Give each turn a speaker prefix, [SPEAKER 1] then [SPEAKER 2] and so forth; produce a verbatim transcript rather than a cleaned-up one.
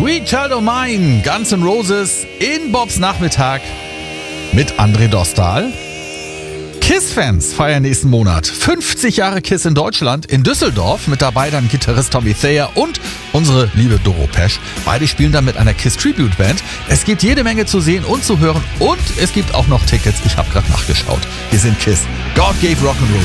[SPEAKER 1] Sweet Child O' Mine, Guns N' Roses in Bobs Nachmittag mit André Dostal. KISS-Fans feiern nächsten Monat fünfzig Jahre KISS in Deutschland, in Düsseldorf. Mit dabei dann Gitarrist Tommy Thayer und unsere liebe Doro Pesch. Beide spielen dann mit einer KISS-Tribute-Band. Es gibt jede Menge zu sehen und zu hören und es gibt auch noch Tickets. Ich habe gerade nachgeschaut. Wir sind KISS. God gave Rock'n'Roll.